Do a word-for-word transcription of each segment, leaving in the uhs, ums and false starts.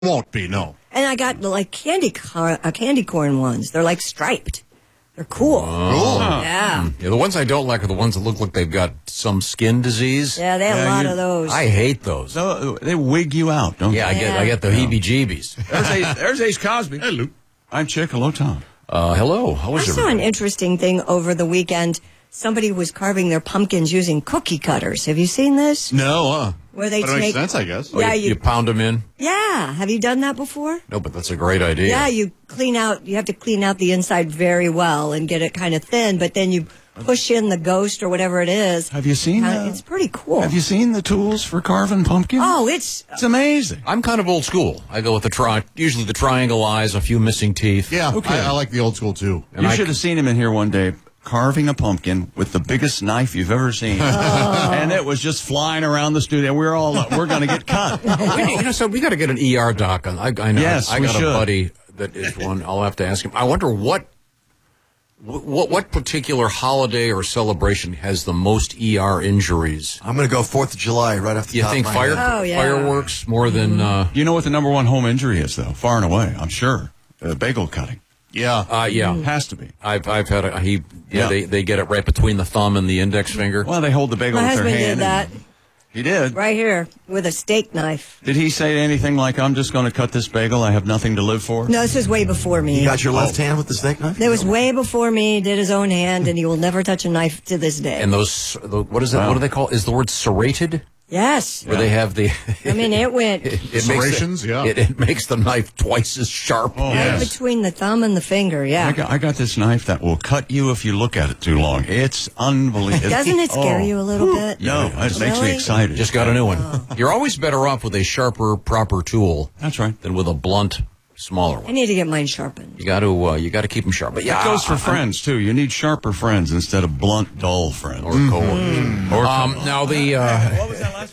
Won't be, no. And I got like candy car, uh, candy corn ones. They're like striped. They're cool. Oh. Yeah. Yeah, the ones I don't like are the ones that look like they've got some skin disease. Yeah, they have Yeah, a lot you- of those. I hate those. No, they wig you out, don't Yeah, I they? get I get the heebie-jeebies. There's, Ace, there's Ace Cosby. Hello. I'm Chick. Hello, Tom. Uh, hello. How I is saw an everybody? interesting thing over the weekend. Somebody was carving their pumpkins using cookie cutters. Have you seen this? No, uh. Where they But it take. makes sense, I guess. Oh, Yeah, you, you- you pound them in? Yeah. Have you done that before? No, but that's a great idea. Yeah, you clean out. You have to clean out the inside very well and get it kind of thin. But then you push in the ghost or whatever it is. Have you seen Kinda- that? It's pretty cool. Have you seen the tools for carving pumpkin? Oh, it's It's amazing. I'm kind of old school. I go with the tri- usually the triangle eyes, a few missing teeth. Yeah, Okay. I, I like the old school, too. And you I- should have seen him in here one day carving a pumpkin with the biggest knife you've ever seen. And it was just flying around the studio. We're all, we're going to get cut. We- you know, so we got to get an E R doc on. I, I know. Yes, I we got should. a buddy that is one. I'll have to ask him. I wonder what, what, what particular holiday or celebration has the most E R injuries? I'm going to go fourth of July right off the You top think of my fire, head. Oh, yeah. fireworks more than? Uh, You know what the number one home injury is, though? Far and away, I'm sure. Uh, bagel cutting. Yeah. uh, yeah. Has to be. I've I've had a he. Yeah, Yeah. They they get it right between the thumb and the index finger. Well, they hold the bagel my with their husband hand. did that and- He did. right here with a steak knife. Did he say anything like, I'm just going to cut this bagel, I have nothing to live for? No, this is way before me. You got your left hand with the steak knife? That was way before me. Did his own hand, and he will never touch a knife to this day. And those, the, what is that? Wow. What do they call? Is the word serrated? Yes. Where they have the. I mean, it went it, it Serrations, makes the, yeah. It, it makes the knife twice as sharp. Oh, right Yes. between the thumb and the finger. I Yeah. got, I got this knife that will cut you if you look at it too long. It's unbelievable. Doesn't it scare Oh. you a little bit? No, it makes me Really? excited. Just got a new one. You're always better off with a sharper, proper tool That's right. than with a blunt, smaller I one. need to get mine sharpened. You got to uh, you got to keep them sharp. But yeah, That goes for I- friends, too. You need sharper friends instead of blunt, dull friends. or coworkers. Or Um, now the uh, what was that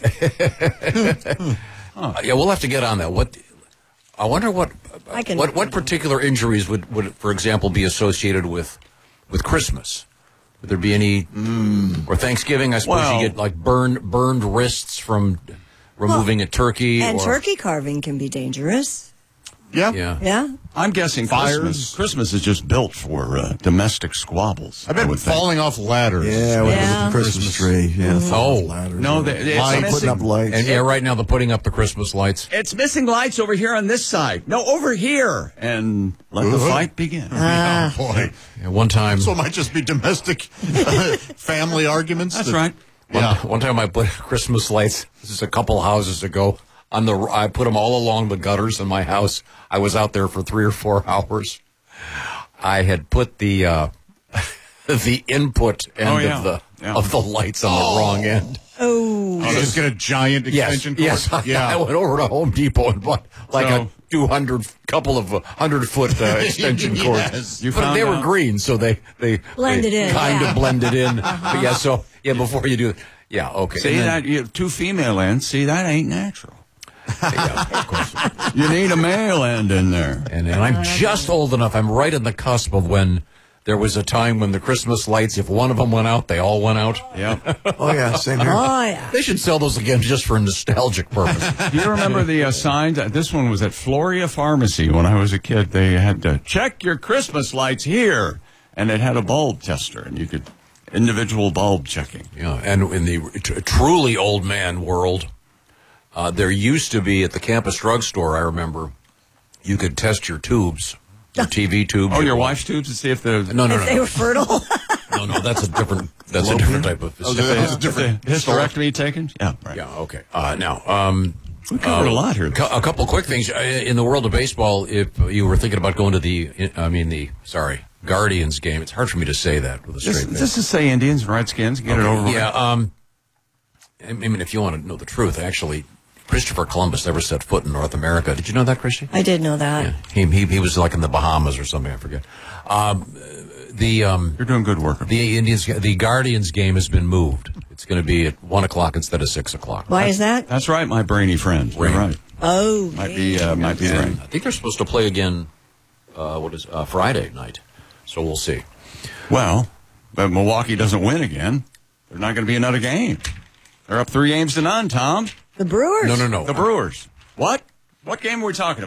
last one? uh, yeah, we'll have to get on that. What I wonder what I can- what what particular injuries would, would for example be associated with with Christmas? Would there be any or Thanksgiving? I suppose Well- you get like burned burned wrists from removing a turkey And or, turkey carving can be dangerous. Yeah. Yeah. Yeah. I'm guessing Fires. Christmas. Christmas is just built for uh, domestic squabbles. I bet would think. falling off ladders. Yeah, with Yeah. the Christmas tree. Yeah, Oh. ladders. No, they- it's Light, missing- putting up lights. And yeah, right now they're putting up the Christmas lights. It's missing lights over here on this side. No, over here. And let the Uh-huh. fight begin. Oh, boy. Yeah, one time, So it might just be domestic uh, family arguments. That's that- right. one, Yeah. one time I put Christmas lights. This is a couple houses ago. On the, I put them all along the gutters in my house. I was out there for three or four hours. I had put the uh, the input end Oh, yeah. of the Yeah. of the lights on the wrong end. Oh. You just get a giant Yes, extension cord. yes. I, Yeah. I went over to Home Depot and bought like So- a two hundred, couple of hundred foot uh, extension cords. Yes. You but found they were out- green, so they they Blended they in, kind yeah. of blended in. But yeah, so yeah, before you do it, yeah, okay. See And then- that? You have two female ends. See, that ain't natural. yeah, of course. You need a male end in there. And, and I'm just old enough. I'm right in the cusp of when there was a time when the Christmas lights, if one of them went out, they all went out. Yeah. Oh, yeah, same here. Oh, yeah. They should sell those again just for nostalgic purposes. Do you remember the uh, signs? Uh, This one was at Floria Pharmacy when I was a kid. They had to check your Christmas lights here, and it had a bulb tester, and you could individual bulb checking. Yeah, and in the t- truly old man world, uh, there used to be at the campus drugstore, I remember, you could test your tubes, your T V tubes. Oh, your wife's tubes to see if the No, no, If they no, were fertile. no, no. That's a different. That's a different type of. Oh, that's a different hysterectomy taken. Yeah, right. Yeah. Okay. Uh, now, um, We covered a lot here. cou- a couple quick things Uh, in the world of baseball. If you were thinking about going to the, I mean the, sorry, Guardians game. It's hard for me to say that with a Just, straight face. just to say Indians, Redskins, get it over with. Yeah. Um, I mean, if you want to know the truth, actually, Christopher Columbus never set foot in North America. Did you know that, Christy? I did know that. Yeah. He, he he was like in the Bahamas or something. I forget. Um, the um, You're doing good work. the Indians, the Guardians game has been moved. It's going to be at one o'clock instead of six o'clock. Why is that? That's right, my brainy friend. You're Brain. right. Oh. Might be, uh, might be And right. I think they're supposed to play again. Uh, what is uh, Friday night? So we'll see. Well, but Milwaukee doesn't win again. There's not going to be another game. They're up three games to none, Tom. The Brewers. No, no, no. The Brewers. What? What game are we talking about?